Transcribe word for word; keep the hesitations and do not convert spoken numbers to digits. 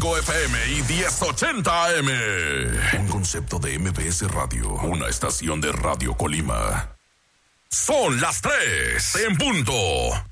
cinco F M y diez ochenta A M. Un concepto de M B S Radio, una estación de Radio Colima. Son las tres en punto.